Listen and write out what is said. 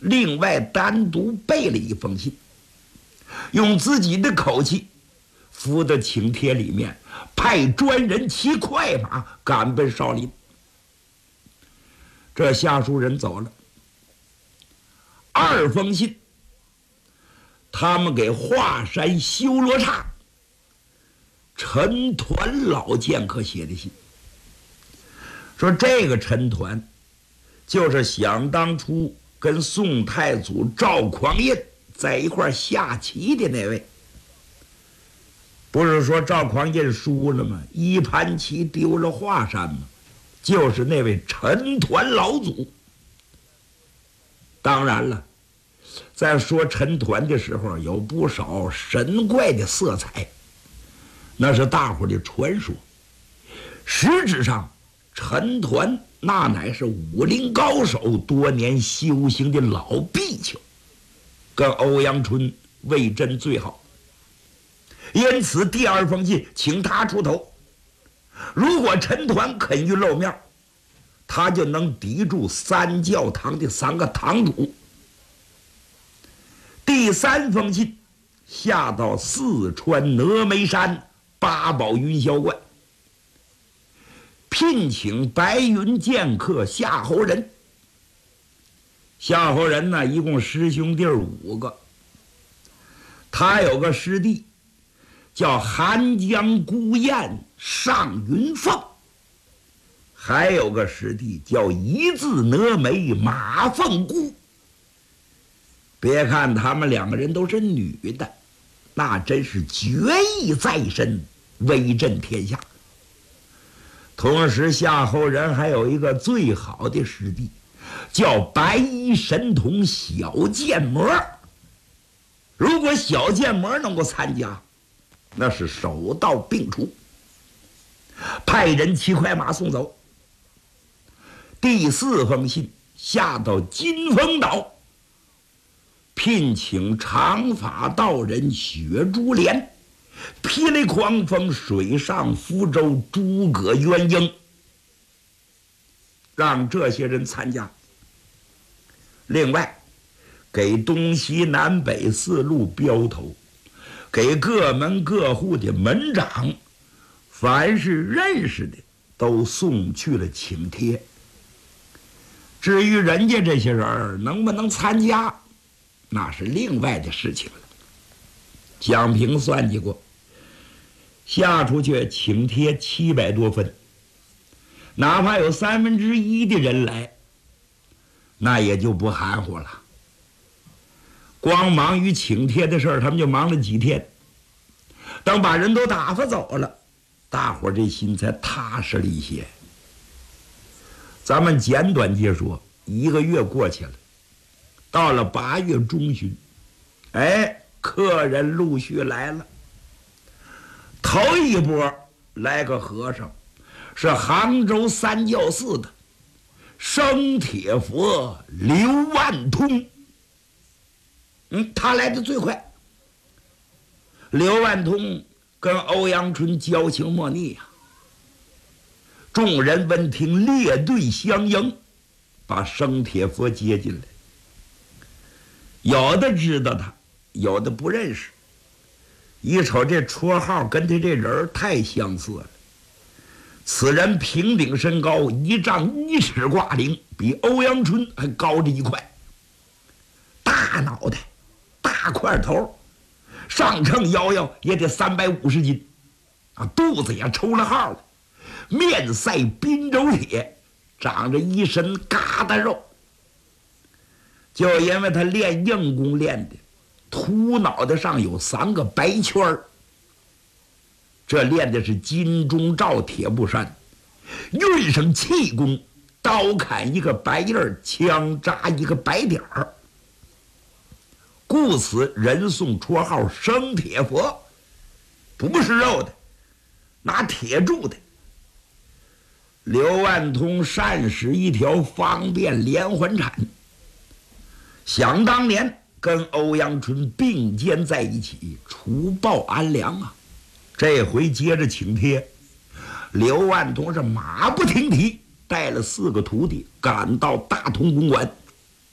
另外单独备了一封信，用自己的口气附到请帖里面，派专人骑快马赶奔少林。这下书人走了，二封信他们给华山修罗刹陈抟老剑客写的信，说这个陈抟就是想当初跟宋太祖赵匡胤在一块下棋的那位。不是说赵匡胤输了吗？一盘棋丢了华山吗？就是那位陈抟老祖。当然了，在说陈抟的时候，有不少神怪的色彩，那是大伙的传说。实质上，陈抟那乃是武林高手，多年修行的老跸跷，跟欧阳春、魏征最好。因此，第二封信请他出头。如果陈抟肯于露面，他就能抵住三教堂的三个堂主。第三封信下到四川峨眉山八宝云霄观，聘请白云剑客夏侯仁。夏侯仁呢，一共师兄弟5个，他有个师弟叫寒江孤雁尚云凤，还有个师弟叫一字峨眉马凤姑。别看他们2个人都是女的，那真是决意在身，威震天下。同时，夏侯仁还有一个最好的师弟，叫白衣神童小剑魔。如果小剑魔能够参加，那是手到病除，派人骑快马送走。第4封信下到金峰岛，聘请长发道人雪珠莲，霹雳狂风水上福州诸葛元英，让这些人参加。另外，给东西南北4路镖头，给各门各户的门长，凡是认识的都送去了请帖。至于人家这些人能不能参加，那是另外的事情了。蒋平算计过，下出去请帖700多份，哪怕有1/3的人来，那也就不含糊了。光忙于请帖的事儿，他们就忙了几天。等把人都打发走了，大伙儿这心才踏实了一些。咱们简短接说，1个月过去了，到了8月中旬，客人陆续来了。头一波来个和尚，是杭州三教寺的生铁佛刘万通。他来的最快。刘万通跟欧阳春交情莫逆呀。众人闻听，列队相迎，把生铁佛接进来。有的知道他，有的不认识。一瞅这绰号跟他这人太相似了。此人平顶身高1丈1尺挂领，比欧阳春还高着1块。大脑袋，大块头，上秤摇摇也得350斤啊，肚子也抽了号了，面赛滨州铁，长着一身疙瘩肉。就因为他练硬功练的，秃脑袋上有3个白圈儿，这练的是金钟罩铁布衫，运上气功，刀砍一个白印儿，枪扎一个白点儿，故此人送绰号生铁佛，不是肉的，拿铁铸的。刘万通善使一条方便连环铲，想当年跟欧阳春并肩在一起，除暴安良啊。这回接着请帖，刘万通是马不停蹄，带了4个徒弟赶到大同公馆。